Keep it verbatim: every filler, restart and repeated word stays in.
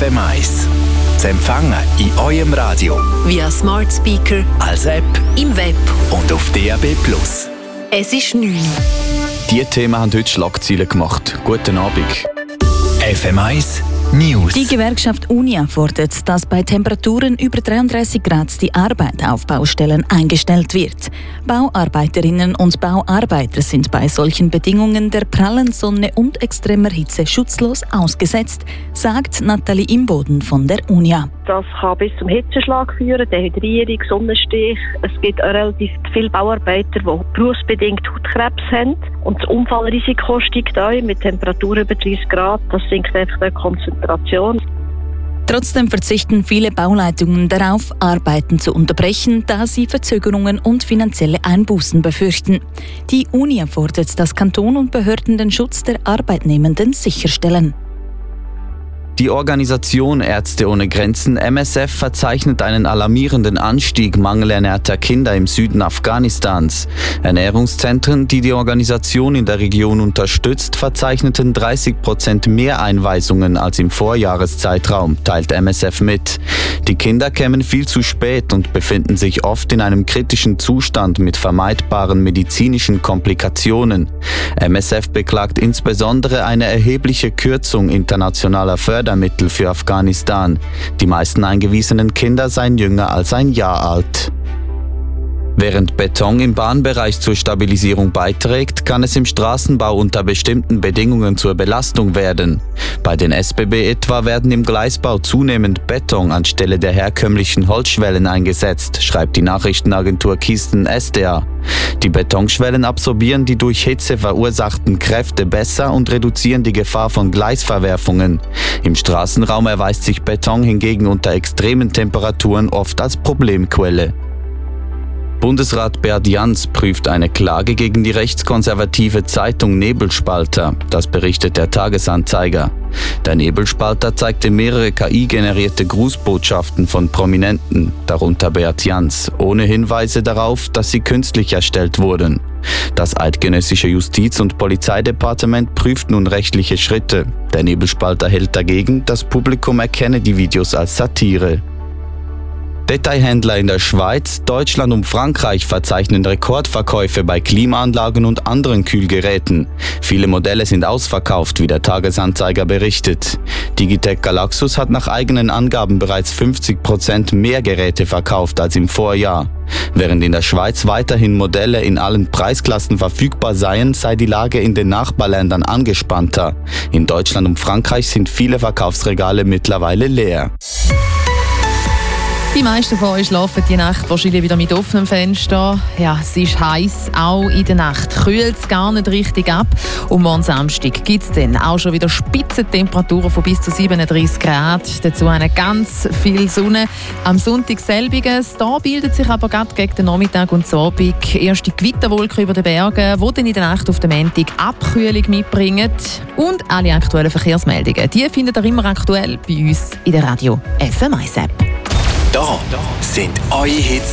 M eins. Zu empfangen in eurem Radio, via Smart Speaker, als App, im Web und auf D A B plus. Es ist neun. Diese Themen haben heute Schlagzeilen gemacht. Guten Abend. F M eins News. Die Gewerkschaft Unia fordert, dass bei Temperaturen über dreiunddreißig Grad die Arbeit auf Baustellen eingestellt wird. Bauarbeiterinnen und Bauarbeiter sind bei solchen Bedingungen der prallen Sonne und extremer Hitze schutzlos ausgesetzt, sagt Nathalie Imboden von der Unia. Das kann bis zum Hitzeschlag führen, Dehydrierung, Sonnenstich. Es gibt auch relativ viele Bauarbeiter, die berufsbedingt Hautkrebs haben. Und das Unfallrisiko steigt auch mit Temperaturen über dreißig Grad. Das sinkt einfach die Konzentration. Trotzdem verzichten viele Bauleitungen darauf, Arbeiten zu unterbrechen, da sie Verzögerungen und finanzielle Einbußen befürchten. Die Unia fordert, dass Kanton und Behörden den Schutz der Arbeitnehmenden sicherstellen. Die Organisation Ärzte ohne Grenzen M S F verzeichnet einen alarmierenden Anstieg mangelernährter Kinder im Süden Afghanistans. Ernährungszentren, die die Organisation in der Region unterstützt, verzeichneten dreißig Prozent mehr Einweisungen als im Vorjahreszeitraum, teilt M S F mit. Die Kinder kämen viel zu spät und befinden sich oft in einem kritischen Zustand mit vermeidbaren medizinischen Komplikationen. M S F beklagt insbesondere eine erhebliche Kürzung internationaler Fördermittel für Afghanistan. Die meisten eingewiesenen Kinder seien jünger als ein Jahr alt. Während Beton im Bahnbereich zur Stabilisierung beiträgt, kann es im Straßenbau unter bestimmten Bedingungen zur Belastung werden. Bei den S B B etwa werden im Gleisbau zunehmend Beton anstelle der herkömmlichen Holzschwellen eingesetzt, schreibt die Nachrichtenagentur Kisten S D A. Die Betonschwellen absorbieren die durch Hitze verursachten Kräfte besser und reduzieren die Gefahr von Gleisverwerfungen. Im Straßenraum erweist sich Beton hingegen unter extremen Temperaturen oft als Problemquelle. Bundesrat Bert Jans prüft eine Klage gegen die rechtskonservative Zeitung Nebelspalter. Das berichtet der Tagesanzeiger. Der Nebelspalter zeigte mehrere K I-generierte Grußbotschaften von Prominenten, darunter Bert Jans, ohne Hinweise darauf, dass sie künstlich erstellt wurden. Das eidgenössische Justiz- und Polizeidepartement prüft nun rechtliche Schritte. Der Nebelspalter hält dagegen, das Publikum erkenne die Videos als Satire. Detailhändler in der Schweiz, Deutschland und Frankreich verzeichnen Rekordverkäufe bei Klimaanlagen und anderen Kühlgeräten. Viele Modelle sind ausverkauft, wie der Tagesanzeiger berichtet. Digitec Galaxus hat nach eigenen Angaben bereits fünfzig Prozent mehr Geräte verkauft als im Vorjahr. Während in der Schweiz weiterhin Modelle in allen Preisklassen verfügbar seien, sei die Lage in den Nachbarländern angespannter. In Deutschland und Frankreich sind viele Verkaufsregale mittlerweile leer. Die meisten von euch schlafen die Nacht wahrscheinlich wieder mit offenem Fenster. Ja, es ist heiß, auch in der Nacht kühlt es gar nicht richtig ab. Und morgen Samstag gibt es dann auch schon wieder Spitzentemperaturen von bis zu siebenunddreißig Grad. Dazu eine ganz viel Sonne. Am Sonntag selbiges. Da bildet sich aber gerade gegen den Nachmittag und den Abend erste Gewitterwolken über den Bergen, die dann in der Nacht auf den Montag Abkühlung mitbringen. Und alle aktuellen Verkehrsmeldungen, die findet ihr immer aktuell bei uns in der Radio F M eins App. Da sind eure Hits